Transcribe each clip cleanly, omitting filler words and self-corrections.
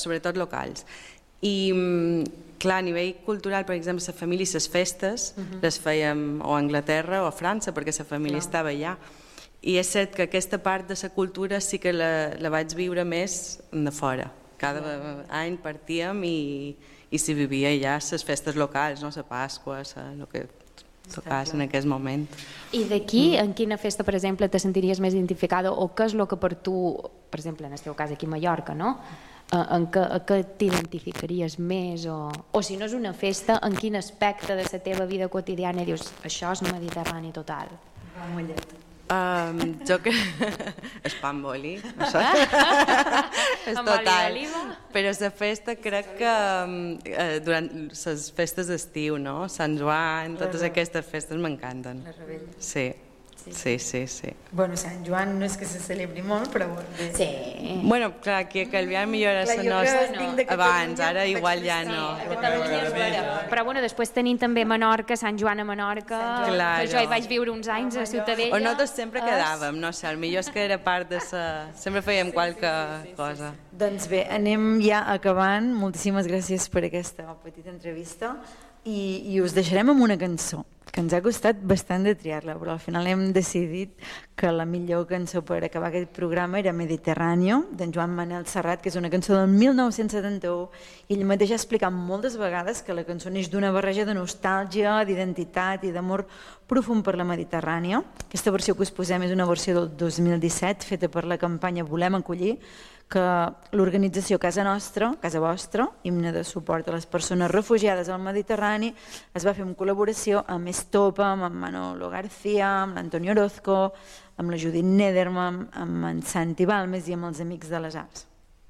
sobretot locals. I, clar, a nivell cultural, per exemple, la família, les festes, les fèiem o a Anglaterra o a França, perquè la família estava allà. I és cert que aquesta part de la cultura sí que la vaig viure més de fora. Cada any partíem i s'hi vivia ja les festes locals, la Pasqua, el que tocàs en aquest moment. I d'aquí, en quina festa, per exemple, te sentiries més identificada o què és el que per tu, per exemple, en el teu cas aquí a Mallorca, no? En què t'identificaries més o si no és una festa, en quin aspecte de la teva vida quotidiana dius això és mediterrani total? Jo que... el pa amb oli, això és total. Però la festa crec que durant les festes d'estiu, no? Sant Joan, totes aquestes festes m'encanten. La rebella. Sí. Sí. Bueno, Sant Joan no és que se celebri molt, però bé. Sí. Bueno, clar, aquí a Calvià millor era la nostra abans, ara igual ja no. Però bueno, després tenim també Menorca, Sant Joan a Menorca, que jo hi vaig viure uns anys a Ciutadella. O nosaltres sempre quedàvem, no sé, potser és que era part de la... Sempre fèiem qualque cosa. Doncs bé, anem ja acabant. Moltíssimes gràcies per aquesta petita entrevista i us deixarem amb una cançó que ens ha costat bastant de triar-la, però al final hem decidit que la millor cançó per acabar aquest programa era Mediterráneo, d'en Joan Manel Serrat, que és una cançó del 1971, i ell mateix ha explicat moltes vegades que la cançó neix d'una barreja de nostàlgia, d'identitat i d'amor profund per la Mediterrània. Aquesta versió que us posem és una versió del 2017, feta per la campanya Volem Acollir, que l'organització Casa Nostra, Casa Vostra, himne de suport a les persones refugiades al Mediterrani, es va fer en col·laboració amb Estopa, amb Manolo García, amb l'Antonio Orozco, amb la Judit Nederman, amb en Santi Balmes i amb els Amics de les Arts.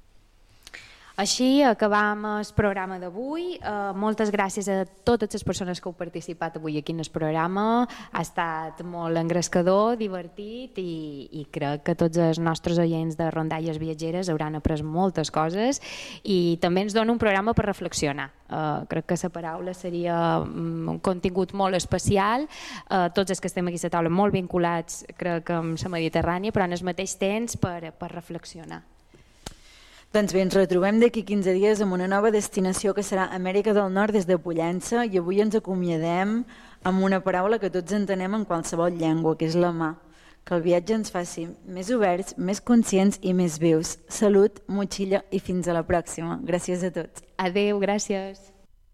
Així acabam el programa d'avui. Moltes gràcies a totes les persones que heu participat avui aquí en el programa. Ha estat molt engrescador, divertit i crec que tots els nostres oients de Rondalles Viatgeres hauran après moltes coses i també ens dona un programa per reflexionar. Crec que la paraula seria un contingut molt especial. Tots els que estem aquí a la taula molt vinculats, crec que amb la Mediterrània, però en el mateix temps per reflexionar. Doncs bé, ens retrobem d'aquí 15 dies amb una nova destinació que serà Amèrica del Nord des de Pollença i avui ens acomiadem amb una paraula que tots entenem en qualsevol llengua, que és la mà. Que el viatge ens faci més oberts, més conscients i més vius. Salut, motxilla i fins a la pròxima. Gràcies a tots. Adéu, gràcies.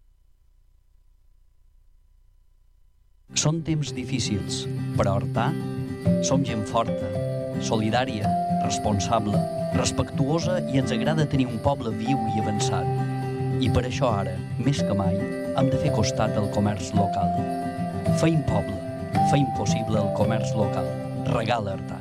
Són temps difícils, però Artà som gent forta, solidària, responsable, respectuosa i ens agrada tenir un poble viu i avançat. I per això ara, més que mai, hem de fer costat al comerç local. Feim poble, feim possible el comerç local. Regala Artà.